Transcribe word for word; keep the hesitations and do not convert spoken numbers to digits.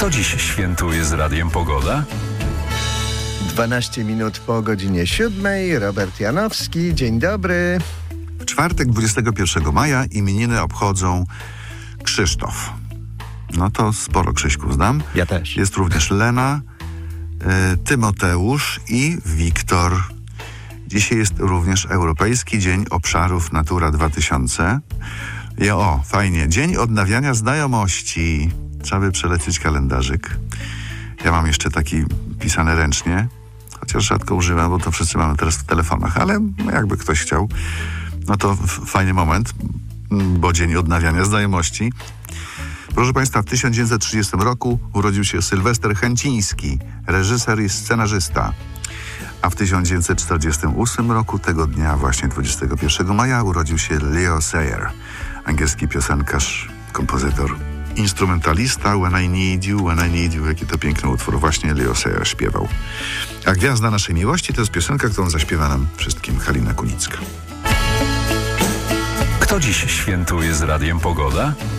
Kto dziś świętuje z Radiem Pogoda? dwanaście minut po godzinie siódmej. Robert Janowski, dzień dobry. W czwartek, dwudziestego pierwszego maja, imieniny obchodzą Krzysztof. No to sporo Krzyśków znam. Ja też. Jest również Lena, y, Tymoteusz i Wiktor. Dzisiaj jest również Europejski Dzień Obszarów Natura dwa tysiące. I o, fajnie. Dzień odnawiania znajomości. Trzeba by przelecieć kalendarzyk. Ja mam jeszcze taki pisany ręcznie, chociaż rzadko używam, bo to wszyscy mamy teraz w telefonach, ale jakby ktoś chciał, no to f- fajny moment, bo Dzień Odnawiania Znajomości. Proszę Państwa, w tysiąc dziewięćset trzydziestym roku urodził się Sylwester Chęciński, reżyser i scenarzysta. A w tysiąc dziewięćset czterdziestym ósmym roku, tego dnia, właśnie dwudziestego pierwszego maja, urodził się Leo Sayer, angielski piosenkarz, kompozytor, instrumentalista. When I Need You, When I Need You, jaki to piękny utwór właśnie Leo Sayer śpiewał. A Gwiazda Naszej Miłości to jest piosenka, którą zaśpiewa nam wszystkim Halina Kunicka. Kto dziś świętuje z Radiem Pogoda?